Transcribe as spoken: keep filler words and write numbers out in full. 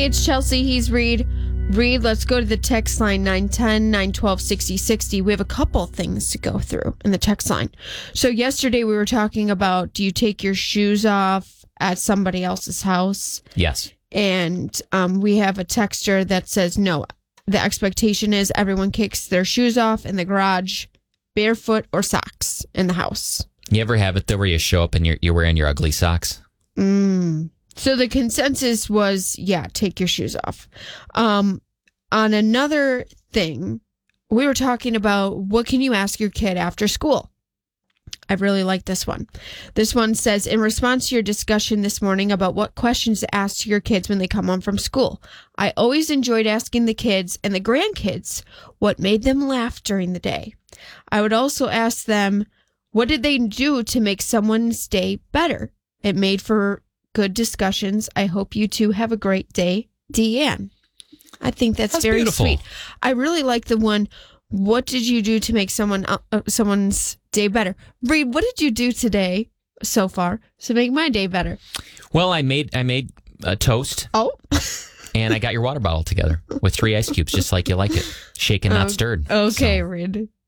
Hey, it's Chelsea. He's Reed. Reed, let's go to the text line nine one zero, nine one two, six zero six zero. We have a couple things to go through in the text line. So yesterday we were talking about, do you take your shoes off at somebody else's house? Yes. And um, we have a texter that says, no, the expectation is everyone kicks their shoes off in the garage, barefoot or socks in the house. You ever have it though where you show up and you're, you're wearing your ugly socks? Mm. So the consensus was, yeah, take your shoes off. Um, on another thing, we were talking about what can you ask your kid after school? I really like this one. This one says, in response to your discussion this morning about what questions to ask to your kids when they come home from school, I always enjoyed asking the kids and the grandkids what made them laugh during the day. I would also ask them, what did they do to make someone's day better? It made for good discussions. I hope you two have a great day, Deanne. I think that's, that's very beautiful. Sweet. I really like the one, what did you do to make someone uh, someone's day better? Reed, what did you do today so far to make my day better? Well, I made I made a toast. Oh. And I got your water bottle together with three ice cubes, just like you like it. Shaken, not uh, stirred. Okay, so. Reed.